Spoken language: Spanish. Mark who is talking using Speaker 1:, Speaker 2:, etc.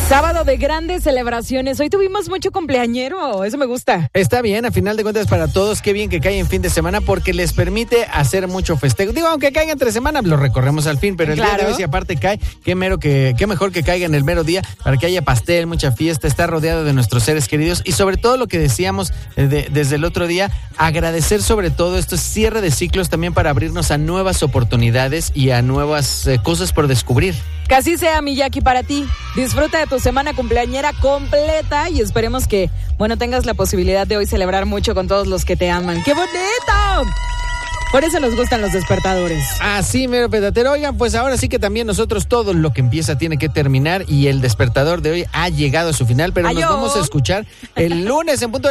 Speaker 1: Sábado de grandes celebraciones. Hoy tuvimos mucho cumpleañero, eso me gusta.
Speaker 2: Está bien, a final de cuentas para todos, qué bien que cae en fin de semana porque les permite hacer mucho festejo. Digo, aunque caiga entre semana, lo recorremos al fin, pero el día de hoy si aparte cae, qué mejor que caiga en el mero día para que haya pastel, mucha fiesta, estar rodeado de nuestros seres queridos y sobre todo lo que decíamos desde el otro día, agradecer sobre todo estos cierre de ciclos también para abrirnos a nuevas oportunidades y a nuevas cosas por descubrir.
Speaker 1: Que así sea, Miyaki, para ti. Disfruta de tu semana cumpleañera completa y esperemos que, tengas la posibilidad de hoy celebrar mucho con todos los que te aman. ¡Qué bonito! Por eso nos gustan los despertadores.
Speaker 2: Así, mero petatero. Oigan, pues ahora sí que también nosotros todo lo que empieza tiene que terminar y el despertador de hoy ha llegado a su final, pero nos vamos a escuchar el lunes en punto de